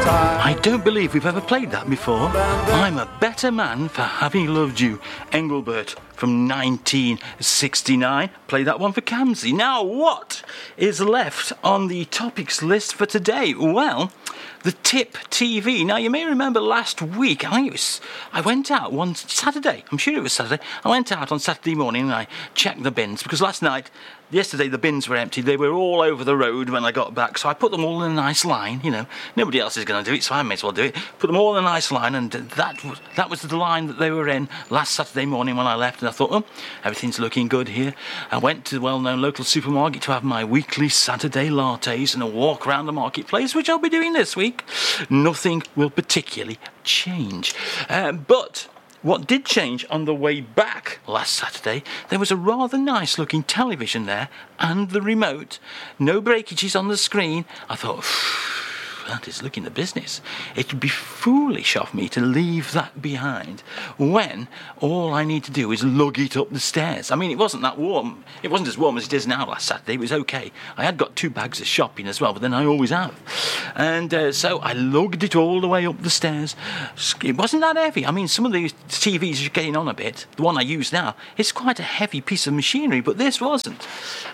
I don't believe we've ever played that before. I'm a better man for having loved you. Engelbert from 1969. Play that one for Kamsi. Now, what is left on the topics list for today? Well, the Tip TV. Now, you may remember last week, I went out one Saturday. I'm sure it was Saturday. I went out on Saturday morning and I checked the bins because yesterday the bins were empty. They were all over the road when I got back. So I put them all in a nice line. You know, nobody else is going to do it, so I may as well do it. Put them all in a nice line, and that was the line that they were in last Saturday morning when I left. And I thought, everything's looking good here. I went to the well-known local supermarket to have my weekly Saturday lattes and a walk around the marketplace, which I'll be doing this week. Nothing will particularly change. But what did change on the way back last Saturday, there was a rather nice looking television there and the remote. No breakages on the screen. I thought, that is looking the business. It would be foolish of me to leave that behind when all I need to do is lug it up the stairs. I mean, it wasn't that warm. It wasn't as warm as it is now last Saturday. It was okay. I had got 2 bags of shopping as well, but then I always have. And so I lugged it all the way up the stairs. It wasn't that heavy. I mean, some of these TVs are getting on a bit. The one I use now, it's quite a heavy piece of machinery, but this wasn't.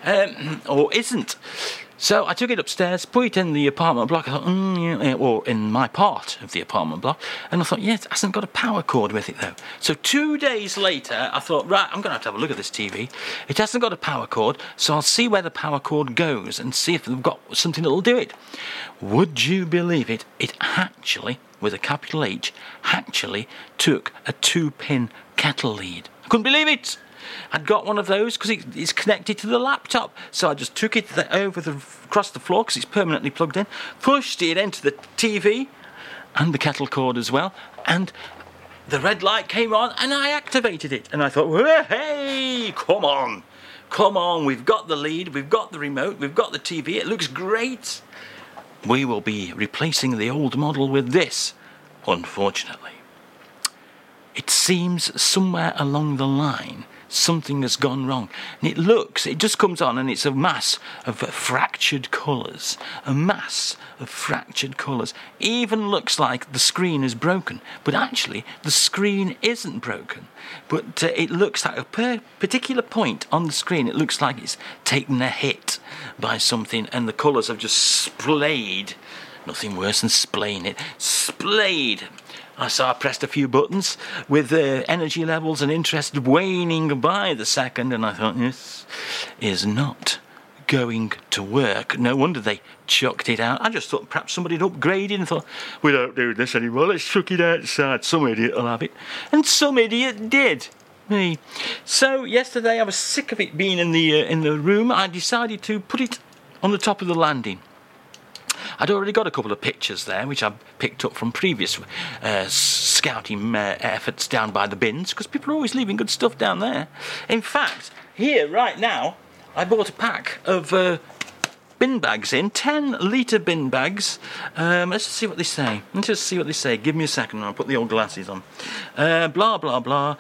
Or isn't. So I took it upstairs, put it in the apartment block. I thought, or in my part of the apartment block. And I thought, it hasn't got a power cord with it, though. So 2 days later, I thought, right, I'm going to have a look at this TV. It hasn't got a power cord, so I'll see where the power cord goes and see if they've got something that'll do it. Would you believe it? It actually, with a capital H, took a 2-pin kettle lead. I couldn't believe it. I'd got one of those because it's connected to the laptop. So I just took it across the floor because it's permanently plugged in, pushed it into the TV and the kettle cord as well, and the red light came on and I activated it. And I thought, hey, come on, we've got the lead, we've got the remote, we've got the TV, it looks great. We will be replacing the old model with this, unfortunately. It seems somewhere along the line something has gone wrong. And it just comes on and it's a mass of fractured colours. Even looks like the screen is broken. But actually, the screen isn't broken. But it looks like a particular point on the screen, it looks like it's taken a hit by something and the colours have just splayed. Nothing worse than splaying it. Splayed. So I pressed a few buttons with energy levels and interest waning by the second, and I thought, this is not going to work. No wonder they chucked it out. I just thought perhaps somebody had upgraded and thought, we don't do this anymore, let's chuck it outside. Some idiot will have it. And some idiot did. Me. So yesterday I was sick of it being in the room. I decided to put it on the top of the landing. I'd already got a couple of pictures there, which I picked up from previous scouting efforts down by the bins, because people are always leaving good stuff down there. In fact, here, right now, I bought a pack of bin bags 10-litre bin bags. Let's just see what they say. Give me a second, I'll put the old glasses on. Blah, blah, blah.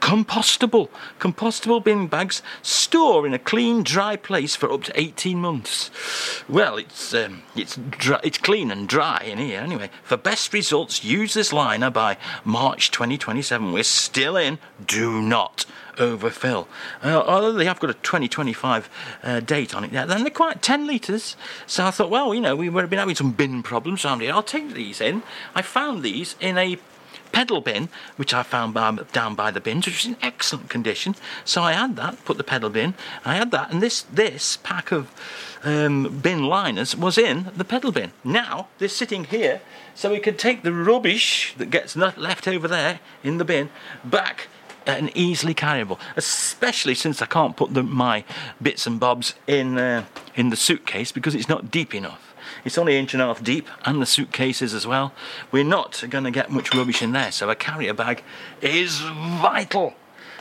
Compostable bin bags. Store in a clean, dry place for up to 18 months. Well, it's clean and dry in here anyway. For best results, use this liner by March 2027. We're still in. Do not overfill. Although they have got a 2025 date on it there, then they're quite 10 litres. So I thought, well, we've been having some bin problems around here. I'll take these in. I found these in a pedal bin, which I found down by the bins, which was in excellent condition. So I had that, put the pedal bin, I had that, and this pack of bin liners was in the pedal bin. Now, they're sitting here, so we could take the rubbish that gets left over there in the bin back and easily carryable, especially since I can't put my bits and bobs in the suitcase because it's not deep enough. It's only 1.5 inches deep, and the suitcases as well. We're not going to get much rubbish in there, so a carrier bag is vital.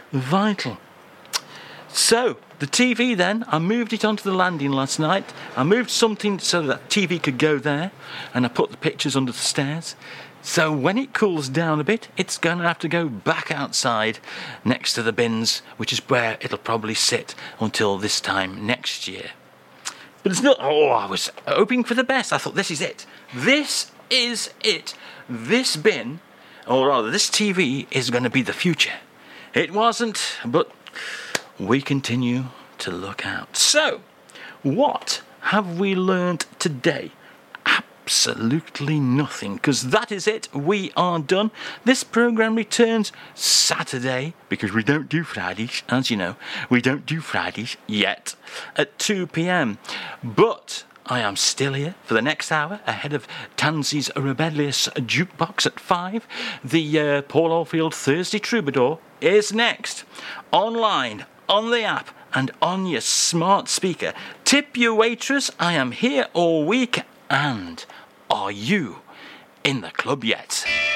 So the TV then, I moved it onto the landing last night. I moved something so that TV could go there, and I put the pictures under the stairs. So when it cools down a bit, it's going to have to go back outside next to the bins, which is where it'll probably sit until this time next year. But it's not, I was hoping for the best. I thought, this is it. This is it. This bin, or rather this TV, is going to be the future. It wasn't, but we continue to look out. So, what have we learned today? Absolutely nothing, because that is it. We are done. This programme returns Saturday, because we don't do Fridays, as you know. We don't do Fridays yet, at 2 p.m. But I am still here for the next hour, ahead of Tansy's Rebellious Jukebox at 5. The Paul Oldfield Thursday Troubadour is next. Online, on the app, and on your smart speaker. Tip your waitress, I am here all week. And are you in the club yet?